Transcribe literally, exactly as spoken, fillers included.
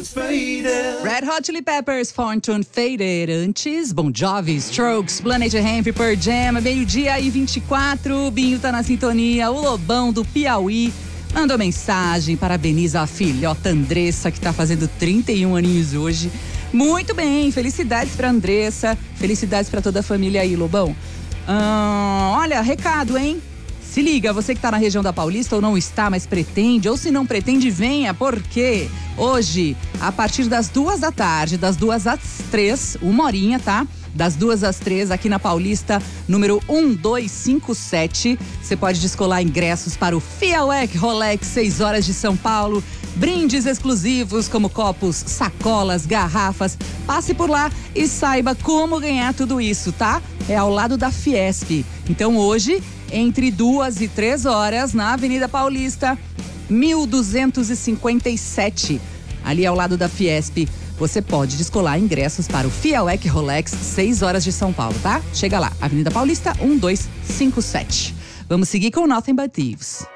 Tunes Faded. Red Hot Chili Peppers, Fortune Faded. Antes, Bon Jovi, Strokes, Planet Hemp, Pearl Jam, meio-dia e vinte e quatro. Binho tá na sintonia, o Lobão do Piauí mandou mensagem, parabeniza a filhota Andressa, que tá fazendo trinta e um aninhos hoje. Muito bem, felicidades pra Andressa, felicidades pra toda a família aí, Lobão. Hum, olha, recado, hein? Se liga, você que tá na região da Paulista ou não está, mas pretende, ou se não pretende, venha, porque hoje, a partir das duas da tarde, das duas às três, uma horinha, tá? Das duas às três, aqui na Paulista, número um dois cinco sete. Você pode descolar ingressos para o Fiauec Rolex, seis horas de São Paulo. Brindes exclusivos como copos, sacolas, garrafas. Passe por lá e saiba como ganhar tudo isso, tá? É ao lado da Fiesp. Então hoje, entre duas e três horas, na Avenida Paulista, mil duzentos e cinquenta e sete, ali ao lado da Fiesp. Você pode descolar ingressos para o Fiauec Rolex, seis horas de São Paulo, tá? Chega lá, Avenida Paulista, um dois cinco sete. Vamos seguir com Nothing But Thieves.